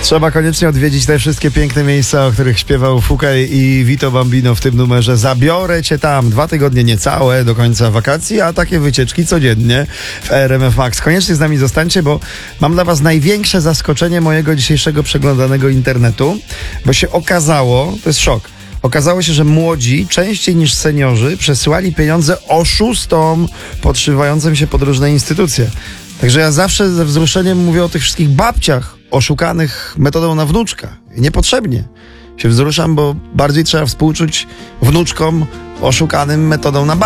Trzeba koniecznie odwiedzić te wszystkie piękne miejsca, o których śpiewał Fukaj i Vito Bambino w tym numerze. Zabiorę cię tam. 2 tygodnie niecałe do końca wakacji, a takie wycieczki codziennie w RMF Max. Koniecznie z nami zostańcie, bo mam dla was największe zaskoczenie mojego dzisiejszego przeglądanego internetu, bo się okazało, to jest szok, okazało się, że młodzi częściej niż seniorzy przesyłali pieniądze oszustom podszywającym się pod różne instytucje. Także ja zawsze ze wzruszeniem mówię o tych wszystkich babciach oszukanych metodą na wnuczka. I niepotrzebnie się wzruszam, bo bardziej trzeba współczuć wnuczkom oszukanym metodą na babcię.